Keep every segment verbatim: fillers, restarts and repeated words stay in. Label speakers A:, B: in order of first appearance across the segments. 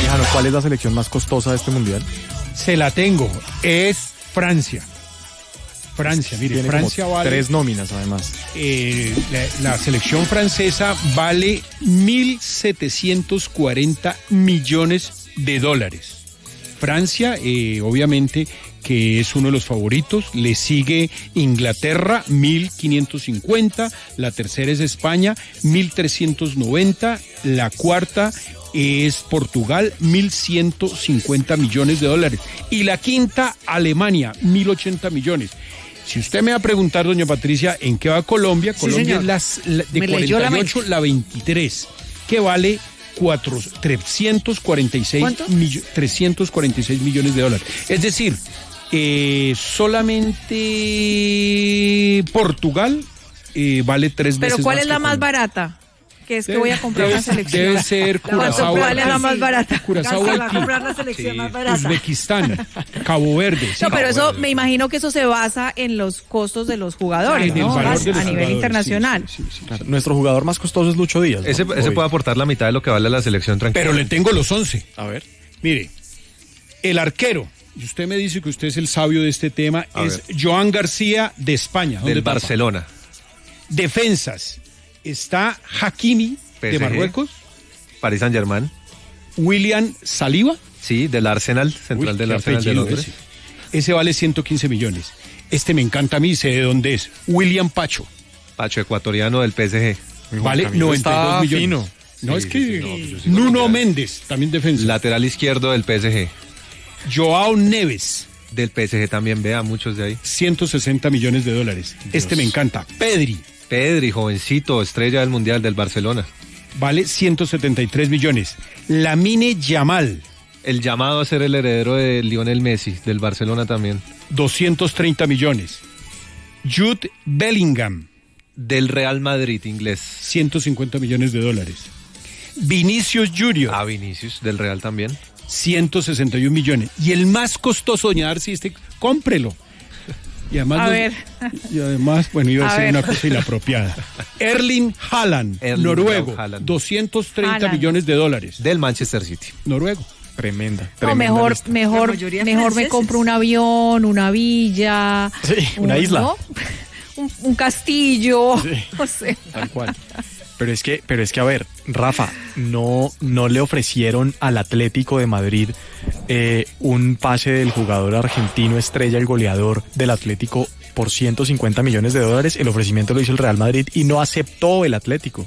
A: Jano, ¿cuál es la selección más costosa de este mundial?
B: Se la tengo, es Francia. Francia, mire,
A: Tiene
B: Francia
A: como
B: vale...
A: tres nóminas, además.
B: Eh, la, la selección francesa vale mil setecientos cuarenta millones de dólares. Francia, eh, obviamente, que es uno de los favoritos. Le sigue Inglaterra, mil quinientos cincuenta. La tercera es España, mil trescientos noventa. La cuarta es Portugal, mil ciento cincuenta millones de dólares. Y la quinta, Alemania, mil ochenta millones. Si usted me va a preguntar, doña Patricia, ¿en qué va Colombia?
C: Sí,
B: Colombia
C: señor.
B: es las, la, de
C: Me
B: cuarenta y ocho,
C: la,
B: la veintitrés, que vale cuatro, trescientos cuarenta y seis millo, trescientos cuarenta y seis millones de dólares. Es decir, eh, solamente Portugal eh, vale tres veces más.
C: ¿Pero cuál es la
B: que
C: más
B: Colombia.
C: barata? Que es que
B: Debe,
C: voy a comprar
B: debe,
C: una selección.
B: Debe ser Curazao.
C: ¿Cuál es la más barata?
B: Curazao,
C: Casi va a
B: Haití,
C: comprar la selección
B: sí,
C: más barata.
B: Uzbekistán, Cabo Verde. Sí,
C: No, pero
B: Cabo
C: eso,
B: Verde.
C: me imagino que eso se basa en los costos de los jugadores,
B: En el
C: ¿no?
B: valor
C: Más
B: de los
C: a nivel
B: jugadores,
C: internacional.
B: sí, sí, sí, sí,
A: Claro,
B: sí.
A: nuestro jugador más costoso es Lucho Díaz, ¿no?
D: Ese, ese
A: Hoy.
D: puede aportar la mitad de lo que vale la selección tranquila.
B: Pero le tengo los once.
A: A ver.
B: Mire, el arquero, y usted me dice que usted es el sabio de este tema,
D: A
B: es
D: ver.
B: Joan García de España. ¿Dónde
D: Del
B: tapa?
D: Barcelona.
B: Defensas, está Hakimi
D: P S G.
B: de Marruecos,
D: Paris Saint-Germain.
B: William Saliba.
D: Sí, del Arsenal, central
B: Uy,
D: del
B: qué
D: Arsenal de
B: apellido
D: Londres.
B: Ese. Ese vale ciento quince millones. Este me encanta a mí, sé de dónde es. William Pacho.
D: Pacho, ecuatoriano del P S G.
B: Vale
A: Camilo
B: noventa y dos
A: está
B: millones.
A: fino.
B: No,
D: Sí,
B: es
D: sí,
B: que
D: sí, no, pues yo sí
B: Nuno
D: conozco.
B: Méndez, también defensa.
D: Lateral izquierdo del P S G.
B: Joao Neves,
D: Del P S G también, vea, muchos de ahí.
B: ciento sesenta millones de dólares. Este me encanta. Pedri,
D: Pedri, jovencito, estrella del Mundial del Barcelona.
B: vale ciento setenta y tres millones. Lamine Yamal,
D: El llamado a ser el heredero de Lionel Messi, del Barcelona también.
B: doscientos treinta millones. Jude Bellingham,
D: Del Real Madrid, inglés.
B: ciento cincuenta millones de dólares. Vinicius Junior,
D: A Vinicius, del Real también.
B: ciento sesenta y un millones. Y el más costoso, doña Darcy, este, cómprelo. Y además,
C: A
B: los-
C: ver.
B: y además, bueno, iba a
C: A
B: decir
C: ver.
B: una cosa inapropiada. Erling Haaland,
D: Erling
B: noruego,
D: Braut Haaland.
B: doscientos treinta
C: Haaland.
B: millones de dólares.
D: Del Manchester City.
B: Noruego.
A: Tremenda,
C: No,
A: tremenda
C: mejor,
A: lista.
C: mejor,
E: La mayoría
C: mejor me
E: franceses.
C: compro un avión, una villa.
A: Sí, una
C: un-
A: isla.
C: ¿no? un, un castillo. No sé.
A: Tal cual. Pero es que, pero es que a ver, Rafa, no, no le ofrecieron al Atlético de Madrid eh, un pase del jugador argentino estrella, el goleador del Atlético, por ciento cincuenta millones de dólares. El ofrecimiento lo hizo el Real Madrid y no aceptó el Atlético.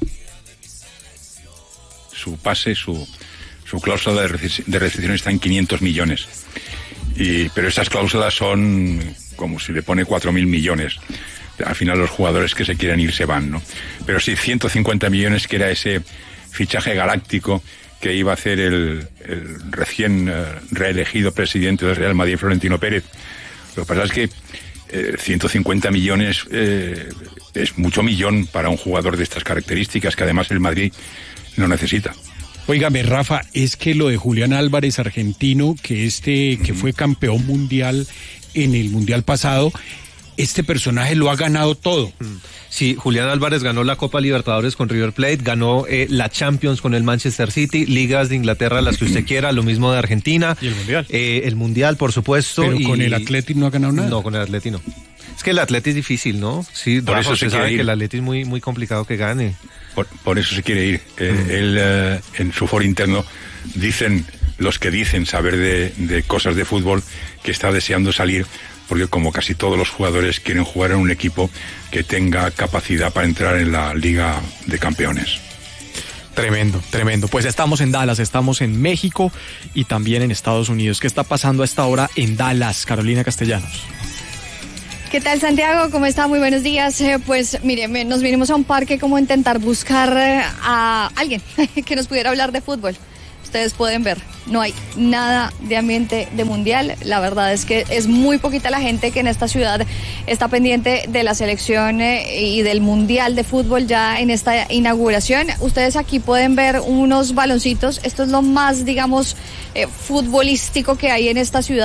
F: Su pase, su, su cláusula de, reces- de recepción está en quinientos millones. Y, pero estas cláusulas son como si le pone cuatro mil millones. Al final los jugadores que se quieren ir se van, ¿no? Pero sí, ciento cincuenta millones, que era ese fichaje galáctico que iba a hacer el, el recién eh, reelegido presidente del Real Madrid, Florentino Pérez. Lo que pasa es que eh, ciento cincuenta millones eh, es mucho millón para un jugador de estas características, que además el Madrid no necesita.
B: Óigame, Rafa, es que lo de Julián Álvarez, argentino, que este, que fue campeón mundial en el mundial pasado, este personaje lo ha ganado todo.
D: Sí, Julián Álvarez ganó la Copa Libertadores con River Plate, ganó eh, la Champions con el Manchester City, ligas de Inglaterra, las que usted quiera, lo mismo de Argentina.
A: Y el Mundial.
D: Eh, el Mundial, por supuesto.
B: Pero
D: y...
B: con el Atleti no ha ganado nada.
D: No, con el Atleti no. Es que el Atleti es difícil, ¿no? Sí,
F: Por
D: Rafa,
F: eso
D: usted
F: se quiere
D: sabe
F: ir.
D: que el Atleti es muy, muy complicado que gane.
F: Por, por eso se quiere ir. Eh, Él, eh, en su foro interno, dicen los que dicen saber de, de cosas de fútbol, que está deseando salir, porque como casi todos los jugadores quieren jugar en un equipo que tenga capacidad para entrar en la Liga de Campeones.
A: Tremendo, tremendo. Pues estamos en Dallas, estamos en México y también en Estados Unidos. ¿Qué está pasando a esta hora en Dallas, Carolina Castellanos?
G: ¿Qué tal, Santiago? ¿Cómo está? Muy buenos días. Eh, pues mire, me- nos vinimos a un parque como a intentar buscar eh, a alguien que nos pudiera hablar de fútbol. Ustedes pueden ver, no hay nada de ambiente de mundial. La verdad es que es muy poquita la gente que en esta ciudad está pendiente de la selección eh, y del mundial de fútbol ya en esta inauguración. Ustedes aquí pueden ver unos baloncitos. Esto es lo más, digamos, eh, futbolístico que hay en esta ciudad.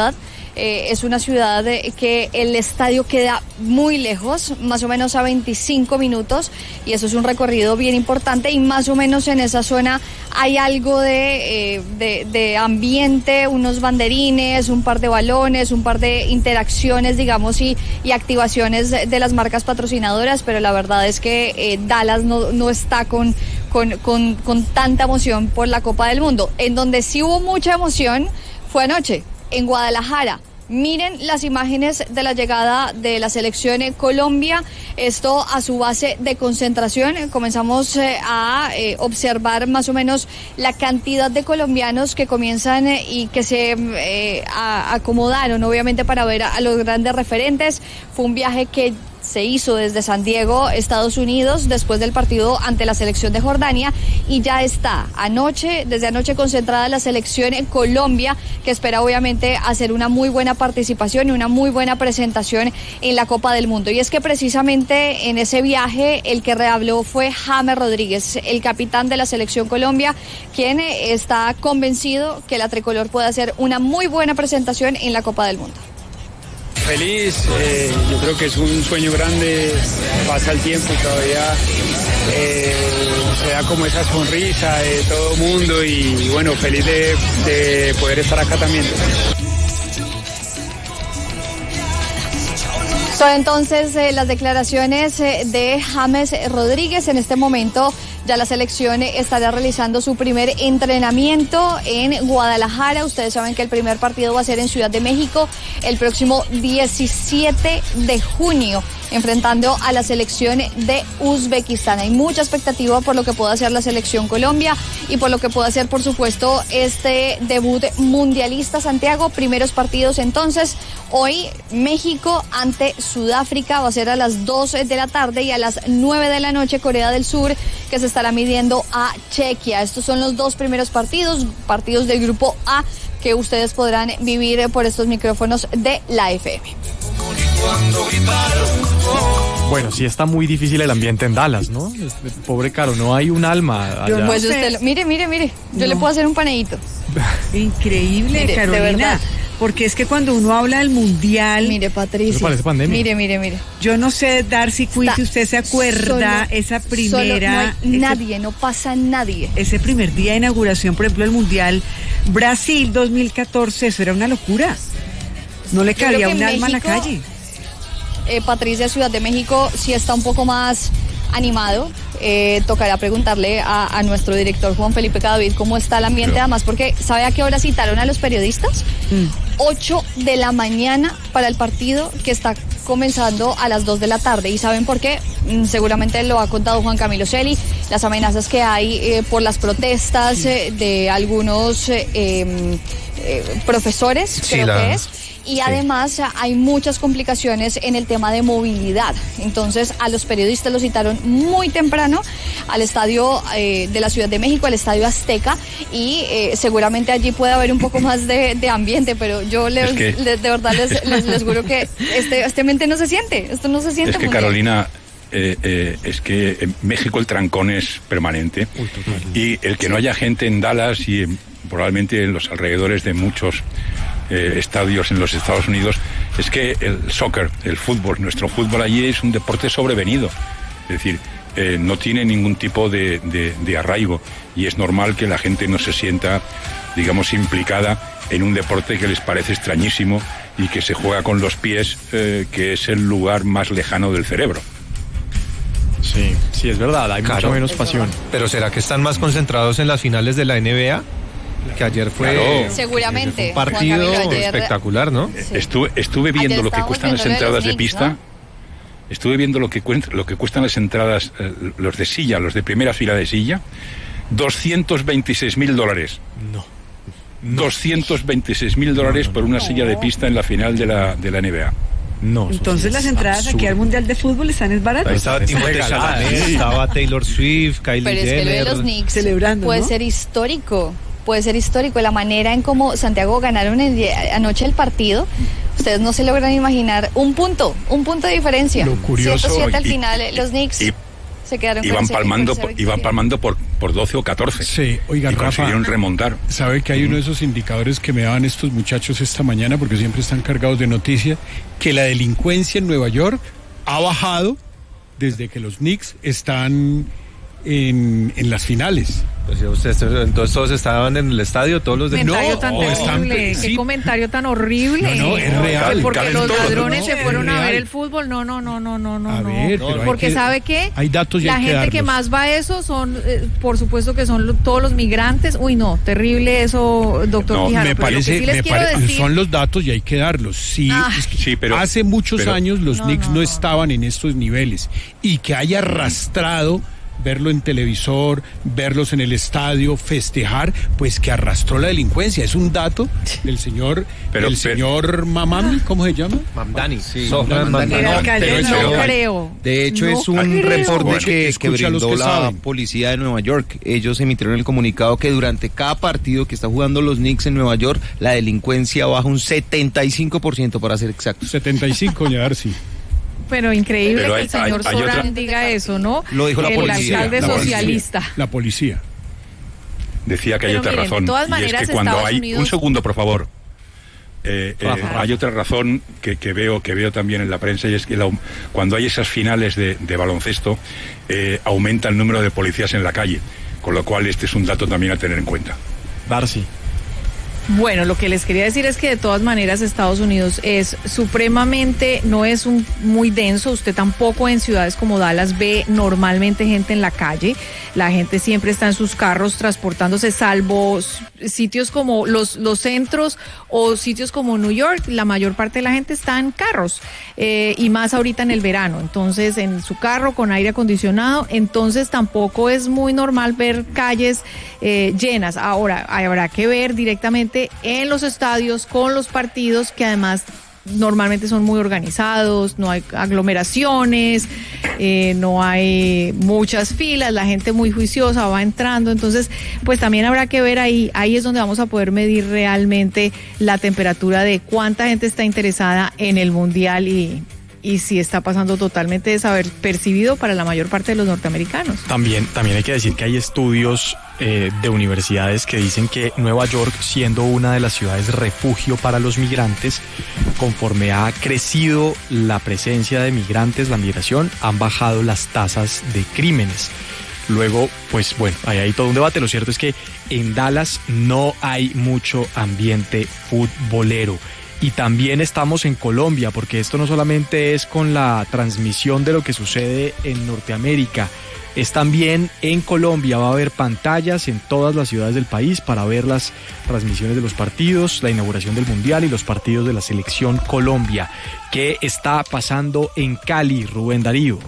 G: Eh, es una ciudad eh, que el estadio queda muy lejos, más o menos a veinticinco minutos, y eso es un recorrido bien importante, y más o menos en esa zona hay algo de, eh, de, de ambiente, unos banderines, un par de balones, un par de interacciones, digamos, y, y activaciones de, de las marcas patrocinadoras, pero la verdad es que eh, Dallas no, no está con, con, con, con tanta emoción por la Copa del Mundo. En donde sí hubo mucha emoción fue anoche, en Guadalajara. Miren las imágenes de la llegada de la selección en Colombia, esto a su base de concentración. Comenzamos eh, a eh, observar más o menos la cantidad de colombianos que comienzan eh, y que se eh, a, acomodaron, obviamente, para ver a, a los grandes referentes. Fue un viaje que se hizo desde San Diego, Estados Unidos, después del partido ante la selección de Jordania, y ya está anoche, desde anoche concentrada la selección en Colombia, que espera obviamente hacer una muy buena participación y una muy buena presentación en la Copa del Mundo. Y es que precisamente en ese viaje el que rehabló fue James Rodríguez, el capitán de la selección Colombia, quien está convencido que la tricolor puede hacer una muy buena presentación en la Copa del Mundo.
E: Feliz, eh, yo creo que es un sueño grande, pasa el tiempo y todavía eh, se da como esa sonrisa de todo el mundo, y bueno, feliz de, de poder estar acá también.
G: Son entonces eh, las declaraciones eh, de James Rodríguez. En este momento ya la selección estará realizando su primer entrenamiento en Guadalajara. Ustedes saben que el primer partido va a ser en Ciudad de México el próximo diecisiete de junio, enfrentando a la selección de Uzbekistán. Hay mucha expectativa por lo que pueda hacer la selección Colombia y por lo que pueda hacer, por supuesto, este debut mundialista. Santiago, primeros partidos entonces. Hoy México ante Sudáfrica va a ser a las doce de la tarde, y a las nueve de la noche Corea del Sur, que se estará midiendo a Chequia. Estos son los dos primeros partidos, partidos del grupo A, que ustedes podrán vivir por estos micrófonos de la F M.
A: Bueno, sí está muy difícil el ambiente en Dallas, ¿no? Pobre Caro, no hay un alma allá.
G: Pues usted, lo, mire, mire, mire, yo no. le puedo hacer un paneíto.
C: Increíble, mire, Carolina.
G: De verdad.
C: Porque es que cuando uno habla del mundial...
G: Mire, Patricia.
A: Parece pandemia.
G: Mire, mire, mire.
C: Yo no sé, Darcy Quinn, si usted se acuerda, solo, esa primera...
G: Solo no hay
C: ese,
G: nadie, no pasa nadie.
C: Ese primer día de inauguración, por ejemplo, del mundial Brasil dos mil catorce, eso era una locura. No le cabía un alma en la calle.
G: Eh, Patricia, Ciudad de México sí está un poco más animado. Eh, tocará preguntarle a, a nuestro director Juan Felipe Cadavid cómo está el ambiente, Pero... además porque ¿sabe a qué hora citaron a los periodistas? Mm. ocho de la mañana para el partido, que está comenzando a las dos de la tarde. ¿Y saben por qué? Mm, seguramente lo ha contado Juan Camilo Celi, las amenazas que hay eh, por las protestas eh, de algunos eh, eh, profesores, sí, creo la... que es. Y sí. Además hay muchas complicaciones en el tema de movilidad. Entonces a los periodistas los citaron muy temprano al estadio eh, de la Ciudad de México, al Estadio Azteca, y eh, seguramente allí puede haber un poco más de, de ambiente, pero yo les, que... les, de verdad les, les, les juro que este, este ambiente no se siente, esto no se siente.
F: Es que, Carolina, eh, eh, es que en México el trancón es permanente. Uy, y el que no haya gente en Dallas y en, probablemente en los alrededores de muchos Eh, estadios en los Estados Unidos, es que el soccer, el fútbol, nuestro fútbol allí es un deporte sobrevenido, es decir, eh, no tiene ningún tipo de, de, de arraigo, y es normal que la gente no se sienta, digamos, implicada en un deporte que les parece extrañísimo y que se juega con los pies, eh, que es el lugar más lejano del cerebro.
A: Sí, sí, es verdad, hay claro, mucha menos pasión.
D: Pero ¿será que están más concentrados en las finales de la N B A? Que ayer fue,
G: claro. Seguramente,
D: un partido Camilo, ayer, espectacular, ¿no?
F: Sí. Estuve, estuve viendo ayer lo que cuestan las entradas de, de pista, ¿no? Estuve viendo lo que, lo que cuestan las entradas, eh, los de silla, los de primera fila de silla, doscientos veintiséis mil dólares.
A: No. no.
F: doscientos veintiséis mil dólares no, no, por una no. silla de pista en la final de la, de la N B A.
C: No, entonces las entradas absurdo. Aquí al Mundial de Fútbol están es baratas.
D: Estaba Timothée Chalamet, estaba Taylor Swift, Kylie
G: Pero
D: Jenner.
G: Es que lo de los Knicks
C: celebrando,
G: puede
C: ¿no?
G: ser histórico. Puede ser histórico, la manera en cómo Santiago ganaron el día, anoche el partido, ustedes no se logran imaginar, un punto, un punto de diferencia.
A: Lo curioso,
G: ciento siete al
F: y,
G: final,
F: y,
G: los Knicks
F: y,
G: se quedaron
F: iban
G: con
F: palmando,
G: ese,
F: por, iban palmando por, por doce o catorce.
B: Sí, oiga,
F: y
B: Rafa,
F: consiguieron remontar.
B: ¿Sabe que hay uno de esos indicadores que me daban estos muchachos esta mañana, porque siempre están cargados de noticias, que la delincuencia en Nueva York ha bajado desde que los Knicks están en, en las finales?
D: Pues, ustedes, entonces todos estaban en el estadio, todos los de...
C: Comentario
B: No,
C: tan
B: o están-
C: terrible,
B: sí.
C: qué comentario tan horrible.
B: No, no, es real.
C: Porque
F: Caben
C: los
F: todos,
C: ladrones
F: ¿no?
C: se fueron
B: Es
C: a ver
B: real.
C: el fútbol, no, no, no, no, no, no.
B: A
C: no.
B: ver, pero hay
C: Porque
B: que-
C: ¿sabe qué?
B: hay datos y
C: La
B: hay que
C: gente que
B: darlos.
C: más va a eso son, eh, por supuesto que son lo- todos los migrantes. Uy, no, terrible eso, doctor
F: No,
C: Quijano.
B: Me
C: pero lo que
B: parece,
C: sí les
B: me
C: quiero
B: pare-
C: decir-
B: son los datos y hay que darlos. Sí,
C: Ah.
B: es que
F: Sí, pero-
B: hace muchos
F: pero-
B: años los
C: No,
B: Knicks
C: no,
B: no,
C: no.
B: estaban en estos niveles y que haya arrastrado verlo en televisor, verlos en el estadio, festejar, pues que arrastró la delincuencia. Es un dato del señor,
F: Pero-
B: del
F: pero-
B: señor Mamami, ¿cómo se llama?
D: Mamdani.
H: Sí,
D: Sohran
H: Mamdani.
D: Mamdani.
C: El
H: No,
C: alcalde
H: pero
C: no
H: eso-
C: creo.
H: De hecho,
C: No
H: es un
C: creo.
H: reporte
B: Bueno,
H: que, que
B: escucha a los
H: brindó
B: que
H: la
B: saben.
H: policía de Nueva York. Ellos emitieron el comunicado que durante cada partido que está jugando los Knicks en Nueva York, la delincuencia baja un setenta y cinco por ciento para ser exactos.
B: setenta y cinco, doña Darcy.
C: Pero increíble
F: Pero
C: que
F: hay-
C: el señor
F: hay- hay
C: Soran
F: otra-
C: diga eso, ¿no?
H: Lo dijo la
C: el
H: policía,
C: alcalde
B: la policía.
C: socialista.
B: La policía.
F: Decía que hay
C: Pero
F: otra
C: miren, de
F: razón.
C: todas
F: Y
C: maneras,
F: es que cuando
C: Estados
F: hay...
C: Unidos-
F: Un segundo, por favor. Eh, eh,
D: Rafa, Rafa.
F: Hay otra razón que, que veo que veo también en la prensa, y es que la- cuando hay esas finales de, de baloncesto eh, aumenta el número de policías en la calle, con lo cual este es un dato también a tener en cuenta.
A: Darcy.
C: Bueno, lo que les quería decir es que de todas maneras Estados Unidos es supremamente, no es un muy denso. Usted tampoco en ciudades como Dallas ve normalmente gente en la calle. La gente siempre está en sus carros transportándose, salvo s- sitios como los, los centros o sitios como New York. La mayor parte de la gente está en carros eh, y más ahorita en el verano. Entonces en su carro con aire acondicionado. Entonces tampoco es muy normal ver calles eh, llenas. Ahora habrá que ver directamente en los estadios con los partidos, que además normalmente son muy organizados, no hay aglomeraciones, eh, no hay muchas filas, la gente muy juiciosa va entrando. Entonces pues también habrá que ver ahí, ahí es donde vamos a poder medir realmente la temperatura de cuánta gente está interesada en el mundial y y si está pasando totalmente desapercibido para la mayor parte de los norteamericanos.
A: También, también hay que decir que hay estudios eh, de universidades que dicen que Nueva York, siendo una de las ciudades refugio para los migrantes, conforme ha crecido la presencia de migrantes, la migración, han bajado las tasas de crímenes. Luego, pues bueno, ahí hay todo un debate. Lo cierto es que en Dallas no hay mucho ambiente futbolero. Y también estamos en Colombia, porque esto no solamente es con la transmisión de lo que sucede en Norteamérica, es también en Colombia. Va a haber pantallas en todas las ciudades del país para ver las transmisiones de los partidos, la inauguración del Mundial y los partidos de la Selección Colombia. ¿Qué está pasando en Cali, Rubén Darío?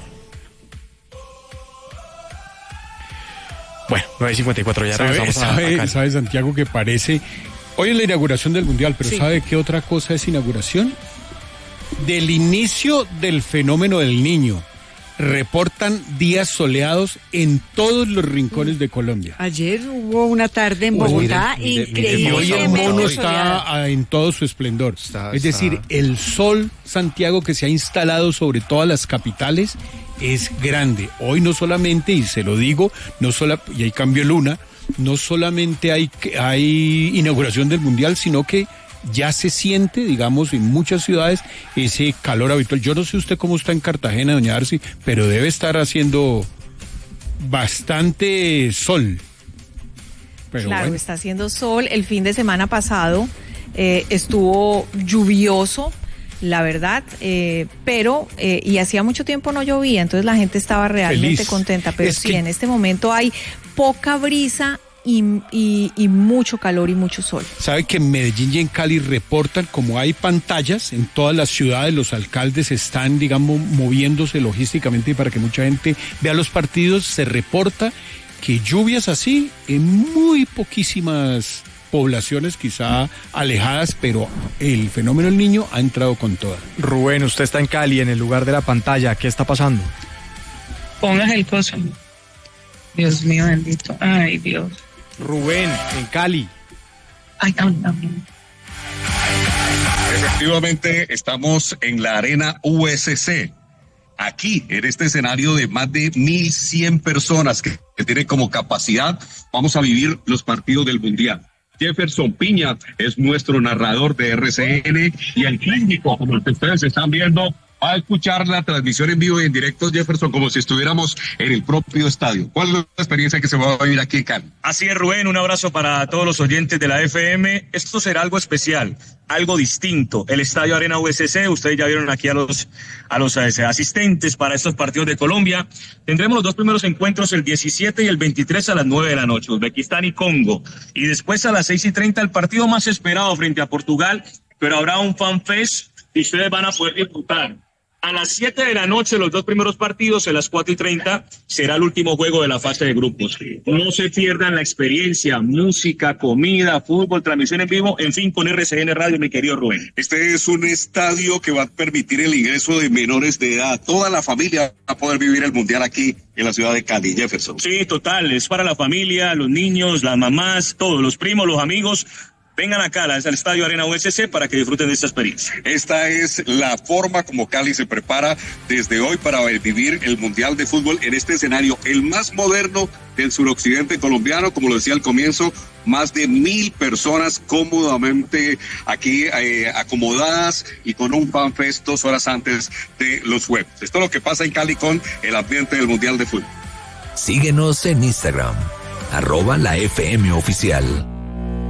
A: Bueno, nueve cincuenta y cuatro, ya
B: ¿Sabe,
A: regresamos a, a
B: sabe,
A: Cali.
B: sabe, Santiago, que parece... Hoy es la inauguración del Mundial, pero
C: Sí.
B: ¿sabe qué otra cosa es inauguración? Del inicio del fenómeno del Niño. Reportan días soleados en todos los rincones de Colombia.
C: Ayer hubo una tarde en
D: Pues
C: Bogotá
D: mire, mire, mire,
B: Y hoy el
C: increíblemente
B: mono
C: soleada.
B: está ah, en todo su esplendor.
D: Está-
B: es decir,
D: está-
B: el sol, Santiago, que se ha instalado sobre todas las capitales, es grande. Hoy no solamente, y se lo digo, no sola, y hay cambio de luna, no solamente hay, hay inauguración del Mundial, sino que ya se siente, digamos, en muchas ciudades ese calor habitual. Yo no sé usted cómo está en Cartagena, doña Darcy, pero debe estar haciendo bastante sol. Pero
C: Claro,
B: bueno.
C: está haciendo sol. El fin de semana pasado eh, estuvo lluvioso, la verdad, eh, pero, eh, y hacía mucho tiempo no llovía, entonces la gente estaba realmente
B: Feliz.
C: contenta. Pero
B: Es
C: sí,
B: que-
C: en este momento hay poca brisa y, y, y mucho calor y mucho sol.
B: Sabe que en Medellín y en Cali reportan, como hay pantallas en todas las ciudades, los alcaldes están, digamos, moviéndose logísticamente para que mucha gente vea los partidos. Se reporta que lluvias así en muy poquísimas poblaciones, quizá alejadas, pero el fenómeno del Niño ha entrado con toda.
A: Rubén, usted está en Cali, en el lugar de la pantalla. ¿Qué está pasando?
I: Pongas el coso. Dios mío bendito. Ay, Dios.
A: Rubén, en Cali.
I: Ay, no, no, no.
J: Efectivamente, estamos en la arena U S C. aquí, en este escenario de más de mil cien personas que, que tiene como capacidad, vamos a vivir los partidos del Mundial. Jefferson Piña es nuestro narrador de R C N y el clínico, como el que ustedes están viendo, va a escuchar la transmisión en vivo y en directo, Jefferson, como si estuviéramos en el propio estadio. ¿Cuál es la experiencia que se va a vivir aquí en Cali?
K: Así es, Rubén, un abrazo para todos los oyentes de la F M. Esto será algo especial, algo distinto. El Estadio Arena U S C, ustedes ya vieron aquí a los, a los eh, asistentes para estos partidos de Colombia. Tendremos los dos primeros encuentros el diecisiete y el veintitrés a las nueve de la noche, Uzbekistán y Congo. Y después a las seis y treinta el partido más esperado frente a Portugal, pero habrá un fan fest y ustedes van a poder disfrutar. A las siete de la noche, los dos primeros partidos, a las cuatro y treinta, será el último juego de la fase de grupos. No se pierdan la experiencia, música, comida, fútbol, transmisión en vivo, en fin, con R C N Radio, mi querido Rubén.
J: Este es un estadio que va a permitir el ingreso de menores de edad. Toda la familia va a poder vivir el Mundial aquí en la ciudad de Cali, Jefferson.
K: Sí, total, es para la familia, los niños, las mamás, todos, los primos, los amigos. Vengan acá al Estadio Arena U S C para que disfruten de esta experiencia.
J: Esta es la forma como Cali se prepara desde hoy para vivir el Mundial de Fútbol en este escenario, el más moderno del suroccidente colombiano. Como lo decía al comienzo, más de mil personas cómodamente aquí eh, acomodadas y con un fanfest dos horas antes de los juegos. Esto es lo que pasa en Cali con el ambiente del Mundial de Fútbol.
L: Síguenos en Instagram, arroba la F M oficial.